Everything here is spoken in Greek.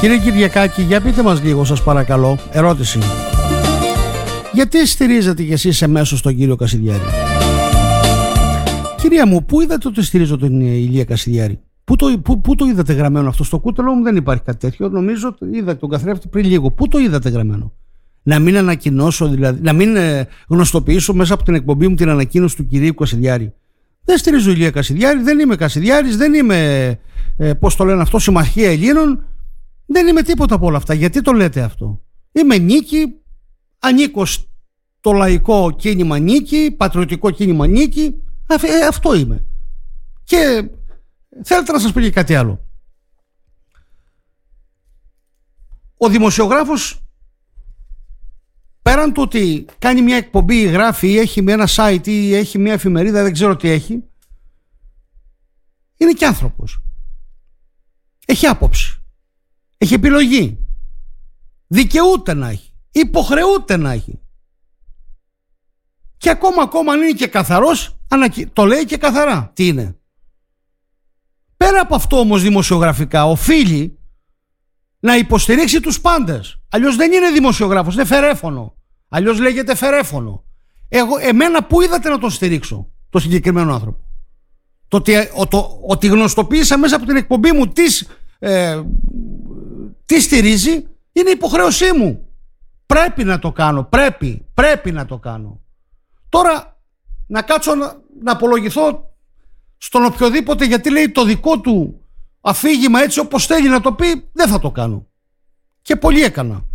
Κύριε Κυριακάκη, για πείτε μας λίγο σας παρακαλώ. Ερώτηση. Γιατί στηρίζετε κι εσείς εμέσως τον κύριο Κασιδιάρη? Κυρία μου, πού είδατε ότι στηρίζω τον Ηλία Κασιδιάρη? Πού το είδατε γραμμένο αυτό? Στο κούτελο μου δεν υπάρχει κάτι τέτοιο. Νομίζω είδατε τον καθρέφτη πριν λίγο. Πού το είδατε γραμμένο? Να μην ανακοινώσω, δηλαδή, να μην γνωστοποιήσω μέσα από την εκπομπή μου την ανακοίνωση του κυρίου Κασιδιάρη? Δεν στηρίζω Ηλία Κασιδιάρη, δεν είμαι Κασιδιάρης, δεν είμαι, πώς το λένε αυτό, Συμμαχία Ελλήνων. Δεν είμαι τίποτα από όλα αυτά. Γιατί το λέτε αυτό? Είμαι Νίκη, ανήκω στο λαϊκό κίνημα Νίκη, πατριωτικό κίνημα Νίκη. Αυτό είμαι. Και θέλετε να σας πω και κάτι άλλο. Ο δημοσιογράφος, πέραν του ότι κάνει μια εκπομπή, γράφει ή έχει ένα site ή έχει μια εφημερίδα, δεν ξέρω τι έχει, είναι και άνθρωπος. Έχει άποψη. Έχει επιλογή. Δικαιούται να έχει. Υποχρεούται να έχει. Και ακόμα αν είναι και καθαρός, το λέει και καθαρά τι είναι. Πέρα από αυτό όμως, δημοσιογραφικά οφείλει να υποστηρίξει τους πάντες. Αλλιώς δεν είναι δημοσιογράφος, είναι φερέφωνο. Αλλιώς λέγεται φερέφωνο. Εμένα πού είδατε να τον στηρίξω το συγκεκριμένο άνθρωπο? Ότι γνωστοποίησα μέσα από την εκπομπή μου τι στηρίζει, είναι υποχρέωσή μου. Πρέπει να το κάνω. Πρέπει να το κάνω. Τώρα να κάτσω να απολογηθώ στον οποιοδήποτε γιατί λέει το δικό του αφήγημα έτσι όπως θέλει να το πει, δεν θα το κάνω. Και πολύ έκανα.